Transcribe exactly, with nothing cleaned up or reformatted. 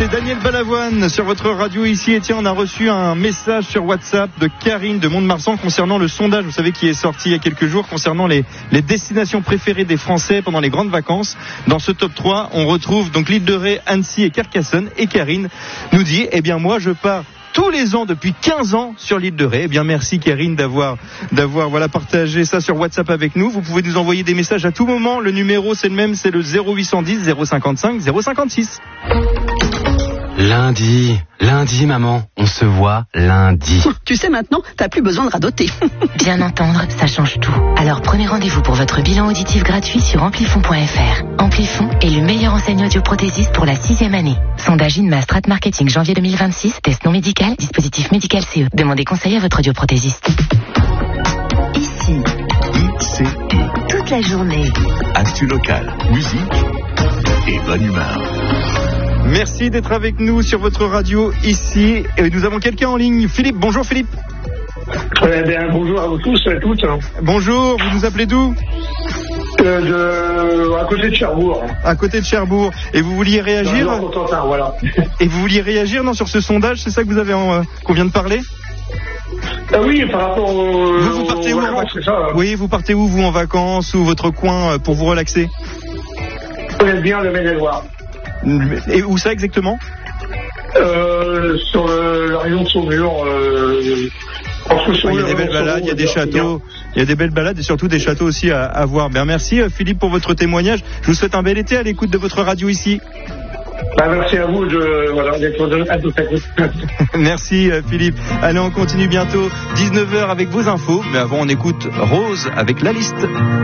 c'est Daniel Balavoine sur votre radio ici. Et tiens, on a reçu un message sur WhatsApp de Karine de Mont-de-Marsan concernant le sondage, vous savez, qui est sorti il y a quelques jours concernant les, les destinations préférées des Français pendant les grandes vacances. Dans ce top trois, on retrouve donc l'île de Ré, Annecy et Carcassonne. Et Karine nous dit, eh bien moi je pars tous les ans depuis quinze ans sur l'île de Ré. Eh bien merci Karine d'avoir d'avoir voilà partagé ça sur WhatsApp avec nous. Vous pouvez nous envoyer des messages à tout moment. Le numéro c'est le même, c'est le zéro huit cent dix zéro cinquante-cinq zéro cinquante-six. Lundi, lundi maman, on se voit lundi. Tu sais maintenant, t'as plus besoin de radoter. Bien entendre, ça change tout. Alors prenez rendez-vous pour votre bilan auditif gratuit sur amplifon point f r. Amplifon est le meilleur enseignant audioprothésiste pour la sixième année. Sondage INMA Strat Marketing janvier deux mille vingt-six, test non médical, dispositif médical C E. Demandez conseil à votre audioprothésiste. Ici, I C I. Toute la journée. Actu locale, musique et bonne humeur. Merci d'être avec nous sur votre radio ici. Et nous avons quelqu'un en ligne. Philippe, bonjour Philippe. Eh bien, bonjour à vous tous et à toutes. Bonjour, vous nous appelez d'où ? euh, de, À côté de Cherbourg. À côté de Cherbourg. Et vous vouliez réagir ? Dans le Cotentin, voilà. Et vous vouliez réagir non, sur ce sondage, c'est ça que vous avez en, euh, qu'on vient de parler ? Ah oui, par rapport au... Vous, vous partez où en vacances, c'est ça, hein. Oui, vous partez où vous en vacances ou votre coin euh, pour vous relaxer ? Je connais bien le Maine-et-Loire. Et où ça exactement ? euh, Sur le, la région de Saumur. Euh, il y a des belles balades, il y a des châteaux, il y a des belles balades et surtout des châteaux aussi à, à voir. Bien, merci Philippe pour votre témoignage. Je vous souhaite un bel été à l'écoute de votre radio ici. Bah, merci à vous de, voilà, d'être à toute écoute. Merci Philippe. Allez, on continue bientôt. dix-neuf heures avec vos infos. Mais avant, on écoute Rose avec La Liste.